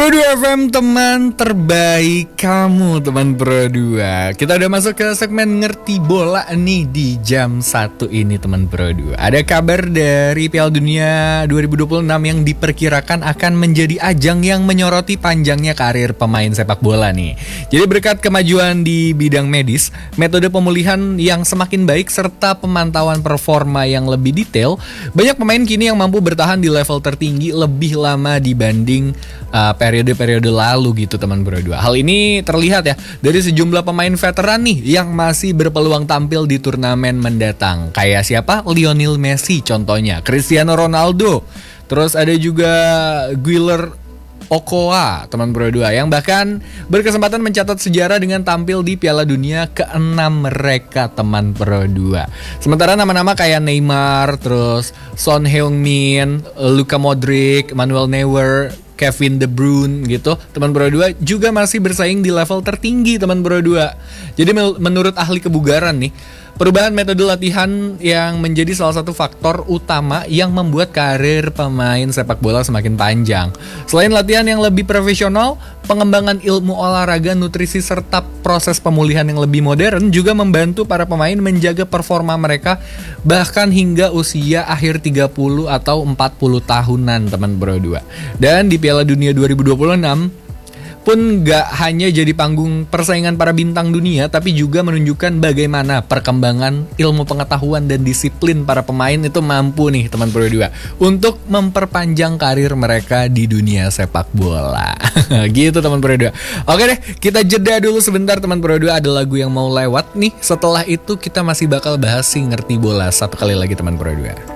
Pro 2 FM, teman terbaik kamu, teman Pro 2. Kita udah masuk ke segmen ngerti bola nih di jam 1 ini, teman Pro 2. Ada kabar dari Piala Dunia 2026 yang diperkirakan akan menjadi ajang yang menyoroti panjangnya karir pemain sepak bola nih. Jadi berkat kemajuan di bidang medis, metode pemulihan yang semakin baik serta pemantauan performa yang lebih detail, banyak pemain kini yang mampu bertahan di level tertinggi lebih lama dibanding periode-periode lalu gitu, teman Pro 2. Hal ini terlihat ya dari sejumlah pemain veteran nih yang masih berpeluang tampil di turnamen mendatang. Kayak siapa? Lionel Messi contohnya, Cristiano Ronaldo. Terus ada juga Guiler Okoa, teman Pro 2, yang bahkan berkesempatan mencatat sejarah dengan tampil di Piala Dunia ke-6 mereka, teman Pro 2. Sementara nama-nama kayak Neymar, terus Son Heung-min, Luka Modric, Manuel Neuer, Kevin De Bruyne gitu, teman Pro 2 juga masih bersaing di level tertinggi, teman Pro 2. Jadi menurut ahli kebugaran nih, perubahan metode latihan yang menjadi salah satu faktor utama yang membuat karir pemain sepak bola semakin panjang. Selain latihan yang lebih profesional, pengembangan ilmu olahraga, nutrisi, serta proses pemulihan yang lebih modern juga membantu para pemain menjaga performa mereka bahkan hingga usia akhir 30 atau 40 tahunan, teman Pro 2. Dan di Piala Dunia 2026 pun gak hanya jadi panggung persaingan para bintang dunia, tapi juga menunjukkan bagaimana perkembangan ilmu pengetahuan dan disiplin para pemain itu mampu nih, teman Pro 2, untuk memperpanjang karir mereka di dunia sepak bola. Gitu, teman Pro 2. Oke deh, kita jeda dulu sebentar, teman Pro 2. Ada lagu yang mau lewat nih. Setelah itu kita masih bakal bahas si ngerti bola satu kali lagi, teman Pro 2.